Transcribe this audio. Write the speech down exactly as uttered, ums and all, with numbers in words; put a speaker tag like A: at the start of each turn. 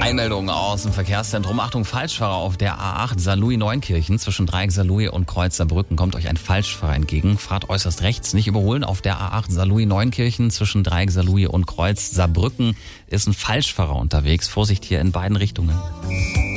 A: Einmeldung aus dem Verkehrszentrum. Achtung, Falschfahrer auf der A acht Saarlouis-Neunkirchen. Zwischen Dreieck Saarlouis und Kreuz Saarbrücken kommt euch ein Falschfahrer entgegen. Fahrt äußerst rechts, nicht überholen. Auf der A acht Saarlouis-Neunkirchen zwischen Dreieck Saarlouis und Kreuz Saarbrücken ist ein Falschfahrer unterwegs. Vorsicht hier in beiden Richtungen.